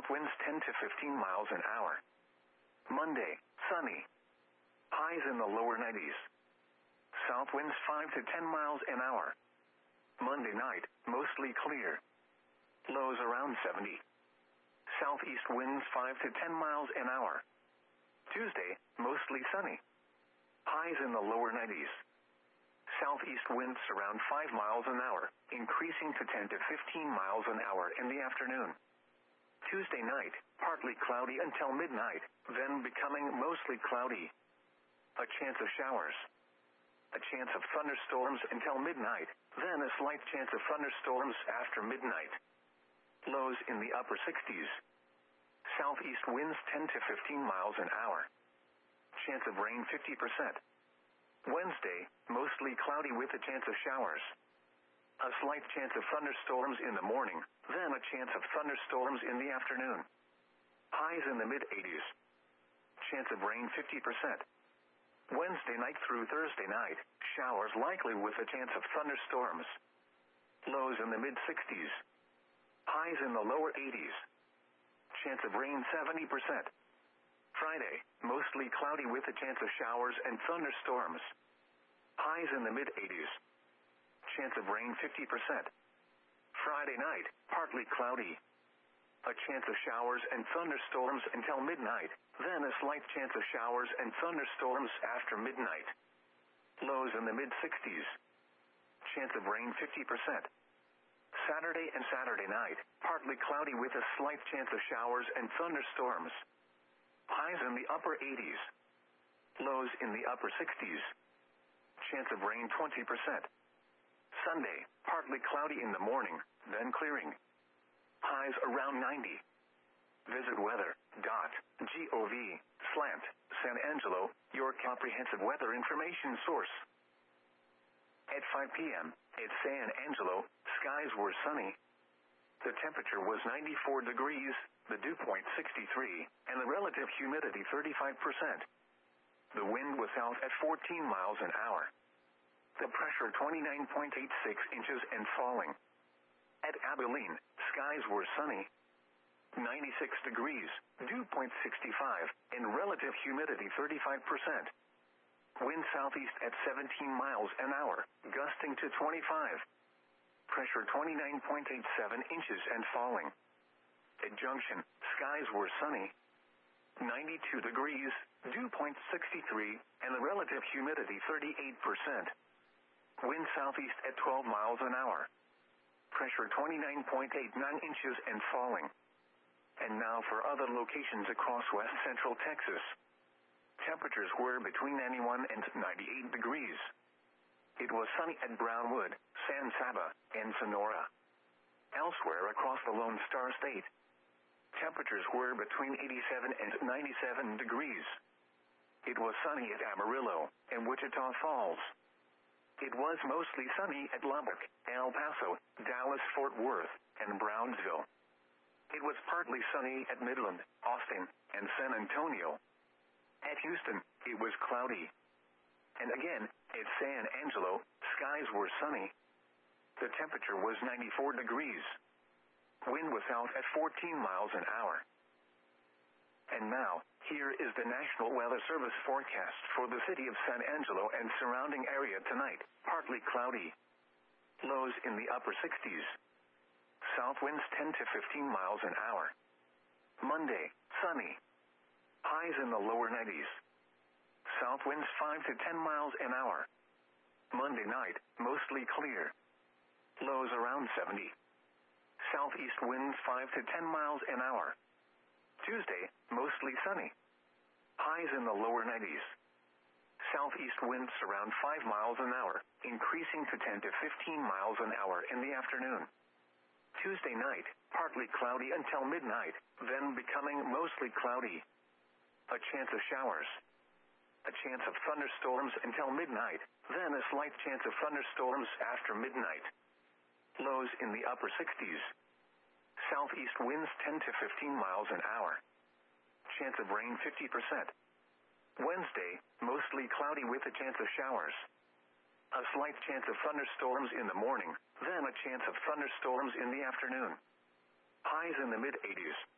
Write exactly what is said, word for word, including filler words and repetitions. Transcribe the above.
South winds ten to fifteen miles an hour. Monday, sunny. Highs in the lower nineties. South winds five to ten miles an hour. Monday night, mostly clear. Lows around seventy. Southeast winds five to ten miles an hour. Tuesday, mostly sunny. Highs in the lower nineties. Southeast winds around five miles an hour, increasing to ten to fifteen miles an hour in the afternoon. Tuesday night, partly cloudy until midnight, then becoming mostly cloudy. A chance of showers. A chance of thunderstorms until midnight, then a slight chance of thunderstorms after midnight. Lows in the upper sixties. Southeast winds ten to fifteen miles an hour. Chance of rain fifty percent. Wednesday, mostly cloudy with a chance of showers. A slight chance of thunderstorms in the morning, then a chance of thunderstorms in the afternoon. Highs in the mid-eighties. Chance of rain fifty percent. Wednesday night through Thursday night, showers likely with a chance of thunderstorms. Lows in the mid-sixties. Highs in the lower eighties. Chance of rain seventy percent. Friday, mostly cloudy with a chance of showers and thunderstorms. Highs in the mid-eighties. Chance of rain fifty percent. Friday night, partly cloudy. A chance of showers and thunderstorms until midnight, then a slight chance of showers and thunderstorms after midnight. Lows in the mid-sixties. Chance of rain fifty percent. Saturday and Saturday night, partly cloudy with a slight chance of showers and thunderstorms. Highs in the upper eighties. Lows in the upper sixties. Chance of rain twenty percent. Sunday, partly cloudy in the morning, then clearing. Highs around ninety. Visit weather dot gov slant San Angelo, your comprehensive weather information source. At five p.m., at San Angelo, skies were sunny. The temperature was ninety-four degrees, the dew point sixty-three, and the relative humidity thirty-five percent. The wind was south at fourteen miles an hour. The pressure twenty-nine point eight six inches and falling. At Abilene, skies were sunny. ninety-six degrees, dew point sixty-five, and relative humidity thirty-five percent. Wind southeast at seventeen miles an hour, gusting to twenty-five. Pressure twenty-nine point eight seven inches and falling. At Junction, skies were sunny. ninety-two degrees, dew point sixty-three, and the relative humidity thirty-eight percent. Wind southeast at twelve miles an hour. Pressure twenty-nine point eight nine inches and falling. And now for other locations across west central Texas. Temperatures were between ninety-one and ninety-eight degrees. It was sunny at Brownwood, San Saba, and Sonora. Elsewhere across the Lone Star State, temperatures were between eighty-seven and ninety-seven degrees. It was sunny at Amarillo and Wichita Falls. It was mostly sunny at Lubbock, El Paso, Dallas-Fort Worth, and Brownsville. It was partly sunny at Midland, Austin, and San Antonio. At Houston, it was cloudy. And again, at San Angelo, skies were sunny. The temperature was ninety-four degrees. Wind was south at fourteen miles an hour. And now, here is the National Weather Service forecast for the city of San Angelo and surrounding area tonight. Partly cloudy. Lows in the upper sixties. South winds ten to fifteen miles an hour. Monday, sunny. Highs in the lower nineties. South winds five to ten miles an hour. Monday night, mostly clear. Lows around seventy. Southeast winds five to ten miles an hour. Tuesday, mostly sunny. Highs in the lower nineties. Southeast winds around five miles an hour, increasing to ten to fifteen miles an hour in the afternoon. Tuesday night, partly cloudy until midnight, then becoming mostly cloudy. A chance of showers. A chance of thunderstorms until midnight, then a slight chance of thunderstorms after midnight. Lows in the upper sixties. Southeast winds ten to fifteen miles an hour. Chance of rain fifty percent. Wednesday, mostly cloudy with a chance of showers. A slight chance of thunderstorms in the morning, then a chance of thunderstorms in the afternoon. Highs in the mid-eighties.